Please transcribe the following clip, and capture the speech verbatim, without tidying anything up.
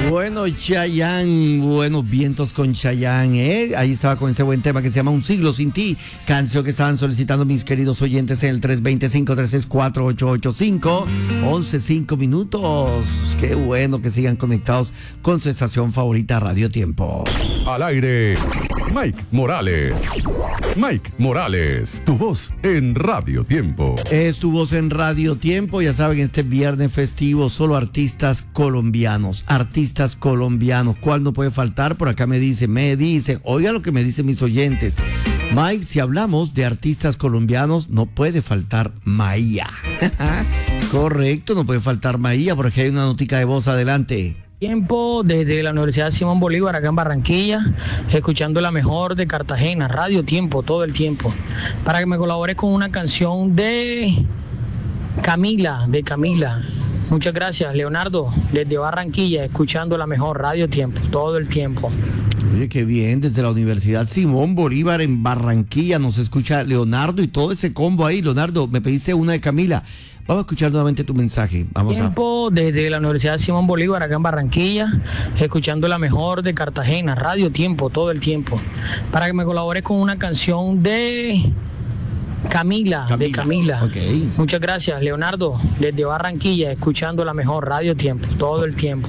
Bueno, Chayanne, buenos vientos con Chayanne, ¿eh? Ahí estaba con ese buen tema que se llama Un siglo sin ti, canción que estaban solicitando mis queridos oyentes en el tres dos cero, cinco tres seis, cuatro ocho ocho cinco, once, cinco minutos. Qué bueno que sigan conectados con su estación favorita, Radio Tiempo. Al aire, Mike Morales. Mike Morales, tu voz en Radio Tiempo. Es tu voz en Radio Tiempo, ya saben, este viernes festivo, solo artistas colombianos, artistas colombianos. ¿Cuál no puede faltar? Por acá me dice, me dice, oiga lo que me dicen mis oyentes. Mike, si hablamos de artistas colombianos, no puede faltar Maía. Correcto, no puede faltar Maía, porque hay una notica de voz, adelante. Tiempo desde la Universidad Simón Bolívar acá en Barranquilla, escuchando la mejor de Cartagena, Radio Tiempo, todo el tiempo, para que me colabores con una canción de Camila, de Camila. Muchas gracias, Leonardo, desde Barranquilla, escuchando la mejor Radio Tiempo, todo el tiempo. Oye, qué bien, desde la Universidad Simón Bolívar en Barranquilla nos escucha Leonardo y todo ese combo ahí. Leonardo, me pediste una de Camila. Vamos a escuchar nuevamente tu mensaje. Vamos Tiempo a... desde la Universidad Simón Bolívar acá en Barranquilla, escuchando la mejor de Cartagena, Radio Tiempo, todo el tiempo, para que me colabores con una canción de Camila, Camila. de Camila. Okay. Muchas gracias, Leonardo, desde Barranquilla, escuchando la mejor Radio Tiempo, todo el tiempo.